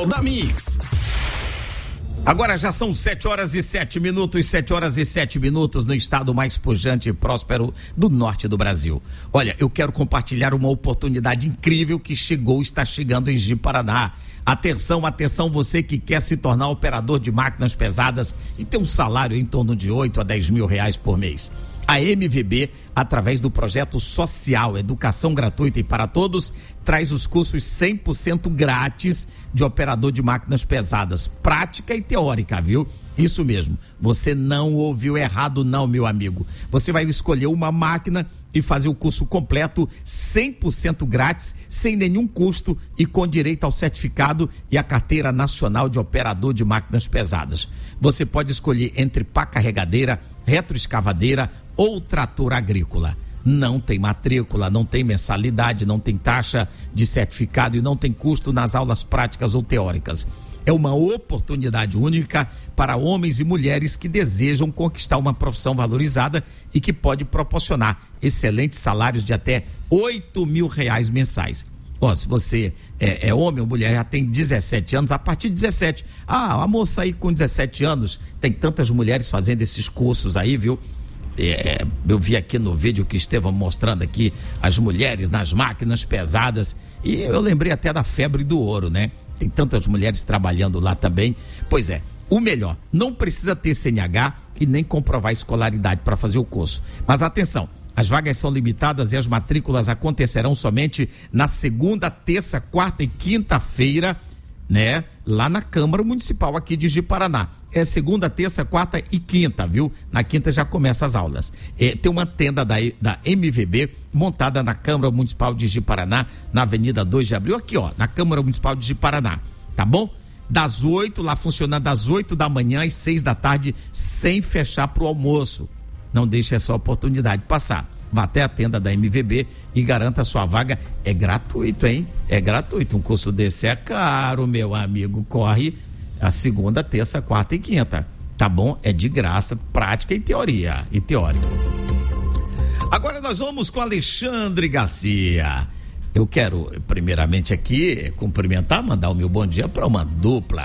Jornal da Mix. Agora já são 7h07, 7h07 no estado mais pujante e próspero do norte do Brasil. Olha, eu quero compartilhar uma oportunidade incrível que está chegando em Ji-Paraná. Atenção, você que quer se tornar operador de máquinas pesadas e ter um salário em torno de 8 a 10 mil reais por mês. A MVB, através do projeto social Educação Gratuita e para Todos, traz os cursos 100% grátis de operador de máquinas pesadas, prática e teórica, viu? Isso mesmo, você não ouviu errado não, meu amigo. Você vai escolher uma máquina e fazer o curso completo 100% grátis, sem nenhum custo e com direito ao certificado e a carteira nacional de operador de máquinas pesadas. Você pode escolher entre pá carregadeira, retroescavadeira ou trator agrícola. Não tem matrícula, não tem mensalidade, não tem taxa de certificado e não tem custo nas aulas práticas ou teóricas. É uma oportunidade única para homens e mulheres que desejam conquistar uma profissão valorizada e que pode proporcionar excelentes salários de até 8 mil reais mensais. Se você é homem ou mulher, já tem 17 anos, a partir de 17, a moça aí com 17 anos, tem tantas mulheres fazendo esses cursos aí, viu? Eu vi aqui no vídeo que Estevão mostrando aqui as mulheres nas máquinas pesadas e eu lembrei até da febre do ouro, né? Tem tantas mulheres trabalhando lá também. Pois é, o melhor, não precisa ter CNH e nem comprovar escolaridade para fazer o curso. Mas atenção, as vagas são limitadas e as matrículas acontecerão somente na segunda, terça, quarta e quinta-feira, né? Lá na Câmara Municipal aqui de Ji-Paraná. É segunda, terça, quarta e quinta, viu? Na quinta já começa as aulas. Tem uma tenda da MVB montada na Câmara Municipal de Ji-Paraná, na Avenida 2 de Abril, aqui na Câmara Municipal de Ji-Paraná, tá bom? Das 8, lá funcionando das 8 da manhã às 6 da tarde, sem fechar pro almoço. Não deixe essa oportunidade passar. Vá até a tenda da MVB e garanta a sua vaga. É gratuito, hein? É gratuito. Um curso desse é caro, meu amigo. Corre a segunda, terça, quarta e quinta, tá bom? É de graça, prática e teoria, e teórico. Agora nós vamos com Alexandre Garcia. Eu quero primeiramente aqui cumprimentar, mandar o meu bom dia para uma dupla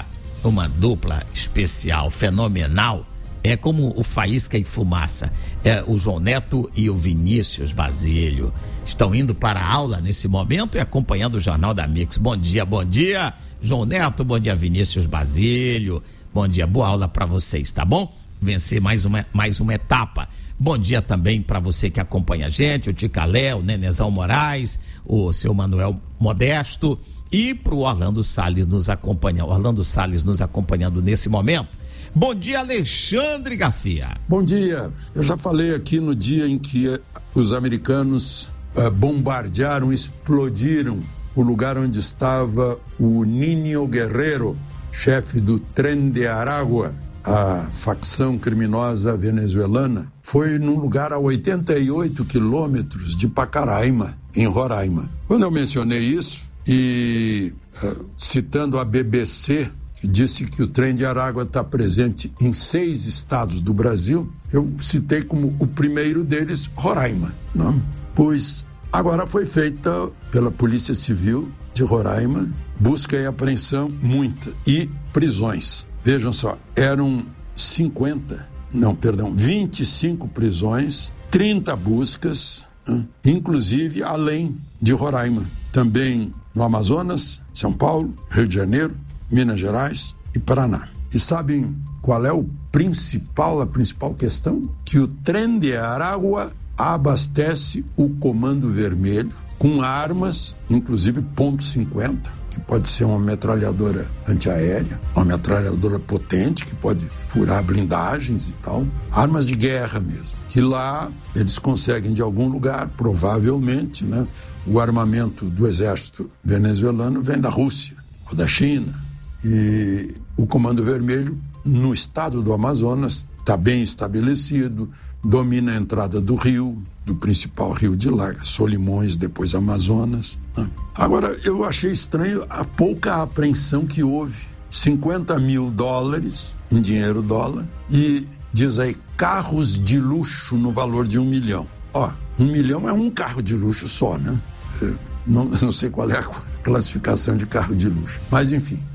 especial, fenomenal. É como o Faísca e Fumaça, o João Neto e o Vinícius Basílio estão indo para a aula nesse momento e acompanhando o Jornal da Mix. Bom dia, João Neto, bom dia, Vinícius Basílio, bom dia, boa aula para vocês, tá bom? Vencer mais uma etapa. Bom dia também para você que acompanha a gente, o Ticalé, o Nenezão Moraes, o seu Manuel Modesto e pro Orlando Salles nos acompanhando nesse momento. Bom dia, Alexandre Garcia. Bom dia. Eu já falei aqui no dia em que os americanos bombardearam, explodiram o lugar onde estava o Niño Guerrero, chefe do Tren de Aragua, a facção criminosa venezuelana. Foi num lugar a 88 quilômetros de Pacaraima, em Roraima. Quando eu mencionei isso, e citando a BBC, que disse que o Trem de Aragua está presente em 6 estados do Brasil, eu citei como o primeiro deles Roraima, não? Pois agora foi feita pela Polícia Civil de Roraima busca e apreensão, muita, e prisões. Vejam só, eram 25 prisões, 30 buscas, inclusive além de Roraima, também no Amazonas, São Paulo, Rio de Janeiro, Minas Gerais e Paraná. E sabem qual é a principal questão? Que o Trem de Aragua abastece o Comando Vermelho com armas, inclusive .50, que pode ser uma metralhadora antiaérea, uma metralhadora potente que pode furar blindagens e tal, armas de guerra mesmo, que lá eles conseguem de algum lugar, provavelmente, né? O armamento do exército venezuelano vem da Rússia ou da China. E o Comando Vermelho, no estado do Amazonas, está bem estabelecido, domina a entrada do rio, do principal rio de lá, Solimões, depois Amazonas, né? Agora, eu achei estranho a pouca apreensão que houve. $50 mil em dinheiro dólar e, diz aí, carros de luxo no valor de $1 milhão. Ó, $1 milhão é um carro de luxo só, né? Não sei qual é a classificação de carro de luxo. Mas, enfim,